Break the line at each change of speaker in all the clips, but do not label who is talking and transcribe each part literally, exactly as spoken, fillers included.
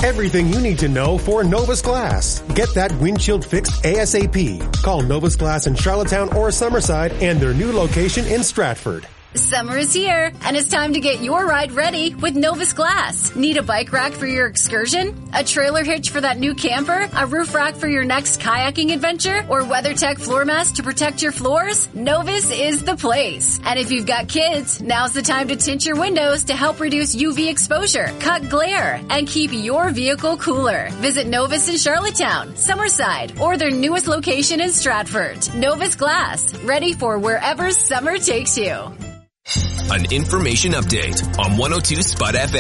Everything you need to know for Novus Glass. Get that windshield fixed ASAP. Call Novus Glass in Charlottetown or Summerside and their new location in Stratford.
Summer is here, and it's time to get your ride ready with Novus Glass. Need a bike rack for your excursion? A trailer hitch for that new camper? A roof rack for your next kayaking adventure? Or WeatherTech floor mats to protect your floors? Novus is the place. And if you've got kids, now's the time to tint your windows to help reduce U V exposure, cut glare, and keep your vehicle cooler. Visit Novus in Charlottetown, Summerside, or their newest location in Stratford. Novus Glass, ready for wherever summer takes you.
An information update on one oh two Spud F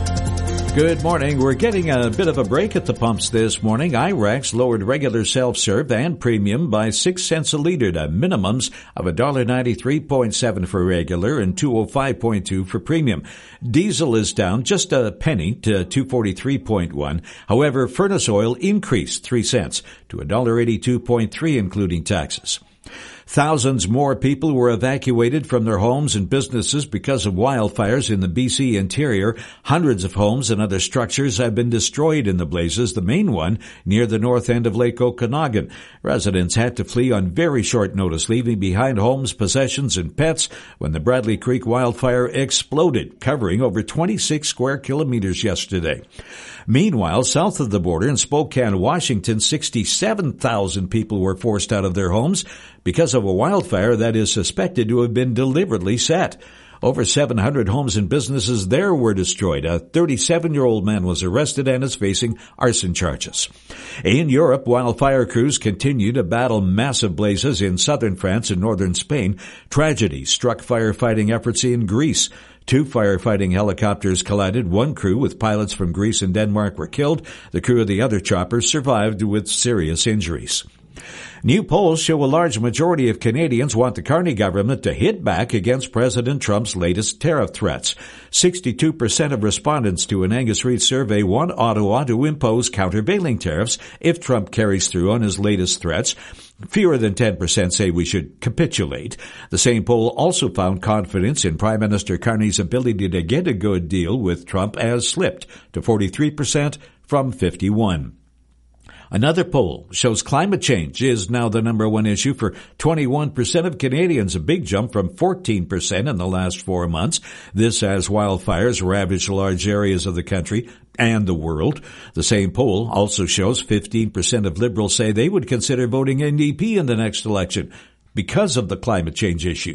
M.
Good morning. We're getting a bit of a break at the pumps this morning. I RACS lowered regular self-serve and premium by six cents a liter to minimums of one dollar ninety-three point seven for regular and two oh five point two for premium. Diesel is down just a penny to two forty-three point one. However, furnace oil increased three cents to one dollar eighty-two point three, including taxes. Thousands more people were evacuated from their homes and businesses because of wildfires in the B C interior. Hundreds of homes and other structures have been destroyed in the blazes, the main one near the north end of Lake Okanagan. Residents had to flee on very short notice, leaving behind homes, possessions, and pets when the Bradley Creek wildfire exploded, covering over twenty-six square kilometers yesterday. Meanwhile, south of the border in Spokane, Washington, sixty-seven thousand people were forced out of their homes because of a wildfire that is suspected to have been deliberately set. Over seven hundred homes and businesses there were destroyed. A thirty-seven-year-old man was arrested and is facing arson charges. In Europe, wildfire crews continue to battle massive blazes in southern France and northern Spain. Tragedy struck firefighting efforts in Greece. Two firefighting helicopters collided. One crew with pilots from Greece and Denmark were killed. The crew of the other chopper survived with serious injuries. New polls show a large majority of Canadians want the Carney government to hit back against President Trump's latest tariff threats. sixty-two percent of respondents to an Angus Reid survey want Ottawa to impose countervailing tariffs if Trump carries through on his latest threats. Fewer than ten percent say we should capitulate. The same poll also found confidence in Prime Minister Carney's ability to get a good deal with Trump has slipped to forty-three percent from fifty-one. Another poll shows climate change is now the number one issue for twenty-one percent of Canadians, a big jump from fourteen percent in the last four months. This as wildfires ravage large areas of the country and the world. The same poll also shows fifteen percent of Liberals say they would consider voting N D P in the next election because of the climate change issue.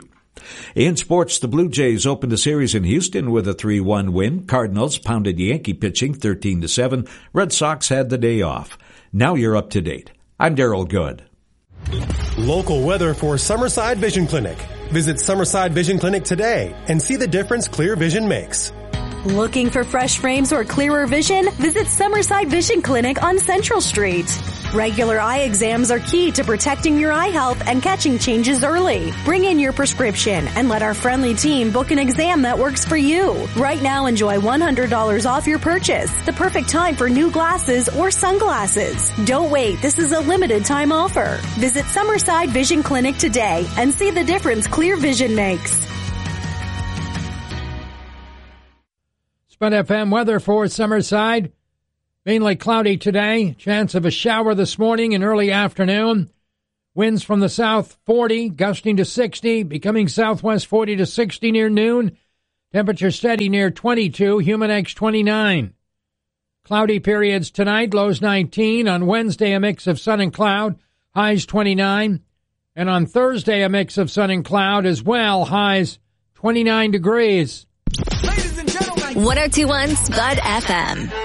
In sports, the Blue Jays opened a series in Houston with a three one win. Cardinals pounded Yankee pitching thirteen to seven. Red Sox had the day off. Now you're up to date. I'm Daryl Good.
Local weather for Summerside Vision Clinic. Visit Summerside Vision Clinic today and see the difference clear vision makes.
Looking for fresh frames or clearer vision? Visit Summerside Vision Clinic on Central Street. Regular eye exams are key to protecting your eye health and catching changes early. Bring in your prescription and let our friendly team book an exam that works for you. Right now, enjoy one hundred dollars off your purchase. The perfect time for new glasses or sunglasses. Don't wait. This is a limited time offer. Visit Summerside Vision Clinic today and see the difference clear vision makes.
Spud F M weather for Summerside. Mainly cloudy today. Chance of a shower this morning and early afternoon. Winds from the south forty, gusting to sixty, becoming southwest forty to sixty near noon. Temperature steady near twenty-two, Humidex twenty-nine. Cloudy periods tonight, lows nineteen. On Wednesday, a mix of sun and cloud, highs twenty-nine. And on Thursday, a mix of sun and cloud as well, highs twenty-nine degrees.
one oh two point one Spud F M.